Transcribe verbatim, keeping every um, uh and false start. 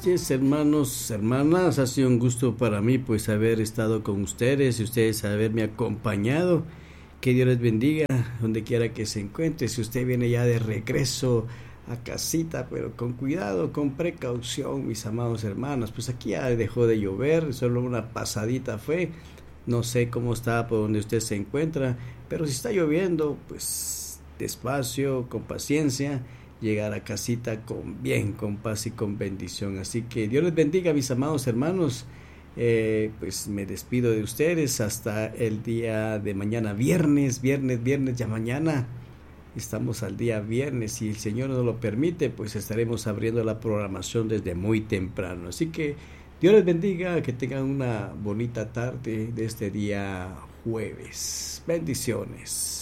Así es, hermanos, hermanas, ha sido un gusto para mí pues haber estado con ustedes y ustedes haberme acompañado. Que Dios les bendiga donde quiera que se encuentre. Si usted viene ya de regreso a casita, pero con cuidado, con precaución, mis amados hermanos, pues aquí ya dejó de llover, solo una pasadita fue. No sé cómo está por donde usted se encuentra, pero si está lloviendo, pues despacio, con paciencia, llegar a casita con bien, con paz y con bendición. Así que Dios les bendiga, mis amados hermanos. Eh, pues me despido de ustedes hasta el día de mañana, viernes, viernes, viernes, ya mañana estamos al día viernes, si el Señor nos lo permite, pues estaremos abriendo la programación desde muy temprano. Así que Dios les bendiga, que tengan una bonita tarde de este día jueves. Bendiciones.